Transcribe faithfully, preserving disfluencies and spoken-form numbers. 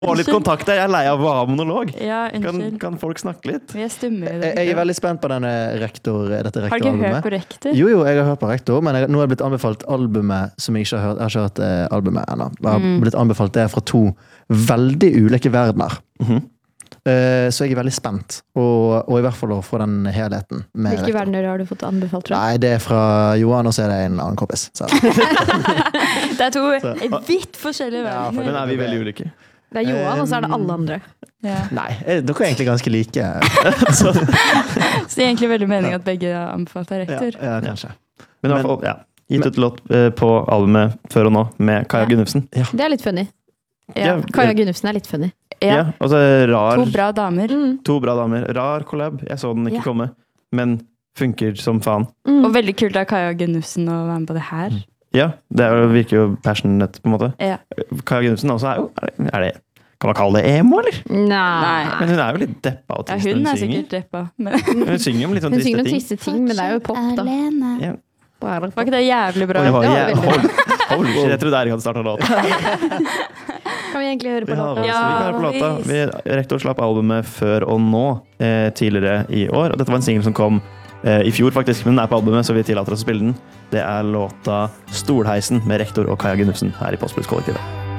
få litt kontakt der. Jeg er lei av å ha monolog. Ja, Kan, unnskyld. kan folk snakke litt? Vi er stumme. Jeg, jeg er veldig spent på denne rektor, dette Har du ikke rektoralbumet. hørt på rektor? Jo, jo, jeg har hørt på rektor, men jeg, nå har jeg blitt anbefalt albumet som jeg ikke har hørt. Jeg har ikke hørt eh, albumet ennå. Jeg har Mm. blitt anbefalt det fra to veldig ulike verdener. Mhm. Eh, så jeg er veldig spent, og, og i hvert fall å få den helheten med Hvilke rektor. verdener har du fått anbefalt fra? Nei, det er fra Johan, og så er det en annen kompis. Så. Det er to Så- vidt forskjellige Ja, for verdener. Men er vi veldig ulike? Det er Johan, og så er det alle andre. Ja. Nei, eh, dere er egentlig ganske like. Så, Så det er egentlig veldig meningen at begge har anbefalt av ja, rektor. ja, kanskje. men i hvert fall, ja. Gitt ut låt eh, på albumet Før og nå med Kaja Ja. Gunnufsen. Det er litt funny. Ja. Kaja Gunnufsen er litt funny. Ja, Ja. og så rar, To bra damer. Mm. to bra damer. Rar collab. Jeg så den ikke Ja. komme, men funker som faen. Mm. Og veldig kult av Kaja Gunnufsen å være med på det her. Ja, det er, jo- virker jo passionate på en måte. Ja. Kaja Gunnufsen også er jo, er det, er det, kan man kalle det emo, eller? Nei. Men hun er jo litt deppa og Ja, trist når hun hun er synger. sikkert deppa. Men Hun synger om litt sånn Hun triste synger om ting. triste ting, men det er jo pop, da. Ja. var ikke det jævlig bra? Det var, Ja, jæv- veldig hold, holy shit, jeg trodde Erik hadde startet låten. Kan vi egentlig høre på Vi har, låta? ja, vi kan høre på låta. Vi, rektor slapp albumet Før og nå eh, tidligere i år. Og dette var en single som kom eh, i fjor, faktisk, men den er på albumet, så vi tillater oss å spille den. Det er låta Stolheisen med rektor og Kaja Gunnufsen her i Postbluss-kollektivet.